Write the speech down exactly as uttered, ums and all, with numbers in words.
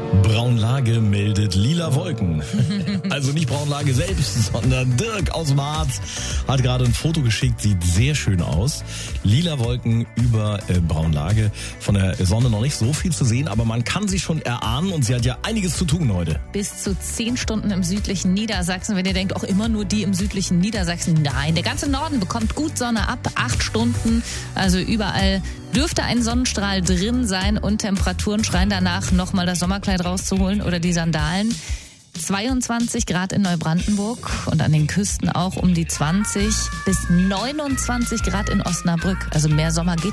Braunlage meldet lila Wolken. Also nicht Braunlage selbst, sondern Dirk aus dem Harz hat gerade ein Foto geschickt, sieht sehr schön aus. Lila Wolken über äh, Braunlage. Von der Sonne noch nicht so viel zu sehen, aber man kann sie schon erahnen und sie hat ja einiges zu tun heute. Bis zu zehn Stunden im südlichen Niedersachsen. Wenn ihr denkt, auch immer nur die im südlichen Niedersachsen. Nein, der ganze Norden bekommt gut Sonne ab. Acht Stunden, also überall dürfte ein Sonnenstrahl drin sein und Temperaturen schreien danach, nochmal das Sommerkleid rauszuholen oder die Sandalen. zweiundzwanzig Grad in Neubrandenburg und an den Küsten auch um die zwanzig bis neunundzwanzig Grad in Osnabrück. Also mehr Sommer geht